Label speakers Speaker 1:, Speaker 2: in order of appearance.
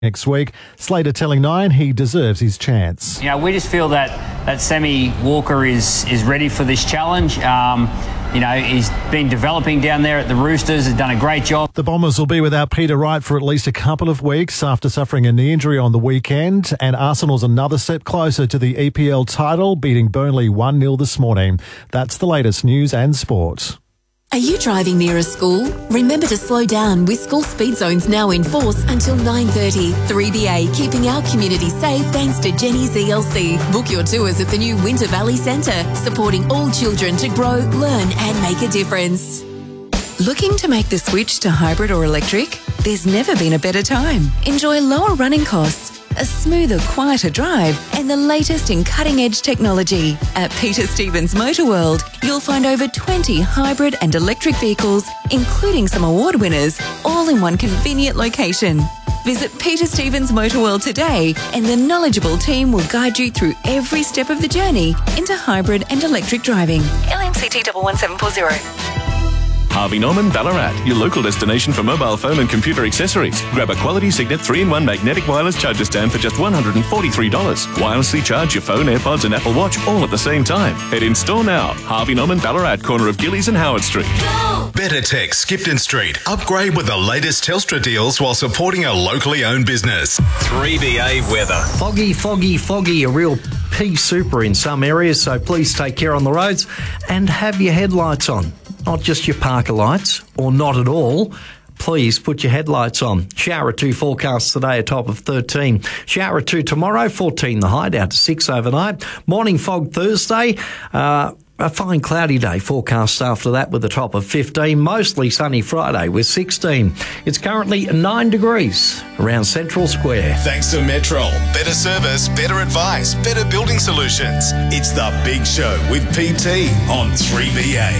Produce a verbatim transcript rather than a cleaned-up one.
Speaker 1: next week. Slater telling Nine he deserves his chance.
Speaker 2: You know, we just feel that, that Sammy Walker is, is ready for this challenge. Um, You know, he's been developing down there at the Roosters, has done a great job.
Speaker 1: The Bombers will be without Peter Wright for at least a couple of weeks after suffering a knee injury on the weekend, and Arsenal's another step closer to the E P L title, beating Burnley one nil this morning. That's the latest news and sport.
Speaker 3: Are you driving near a school? Remember to slow down with school speed zones now in force until nine thirty. three B A, keeping our community safe thanks to Jenny's E L C. Book your tours at the new Winter Valley Centre, supporting all children to grow, learn and make a difference. Looking to make the switch to hybrid or electric? There's never been a better time. Enjoy lower running costs, a smoother, quieter drive, and the latest in cutting-edge technology. At Peter Stevens Motor World, you'll find over twenty hybrid and electric vehicles, including some award winners, all in one convenient location. Visit Peter Stevens Motor World today, and the knowledgeable team will guide you through every step of the journey into hybrid and electric driving. L M C T one one seven four zero.
Speaker 4: Harvey Norman Ballarat, your local destination for mobile phone and computer accessories. Grab a quality Signet three in one magnetic wireless charger stand for just one hundred forty-three dollars. Wirelessly charge your phone, AirPods and Apple Watch all at the same time. Head in store now. Harvey Norman Ballarat, corner of Gillies and Howard Street.
Speaker 5: Better Tech, Skipton Street. Upgrade with the latest Telstra deals while supporting a locally owned business. three B A weather.
Speaker 6: Foggy, foggy, foggy. A real pea super in some areas, so please take care on the roads and have your headlights on. Not just your Parker lights, or not at all. Please put your headlights on. Shower two forecast today, a top of thirteen. Shower two tomorrow, fourteen the high, down to six overnight. Morning fog Thursday. Uh, a fine cloudy day forecast after that with a top of fifteen. Mostly sunny Friday with sixteen. It's currently nine degrees around Central Square.
Speaker 5: Thanks to Metrol. Better service, better advice, better building solutions. It's The Big Show with P T on three B A.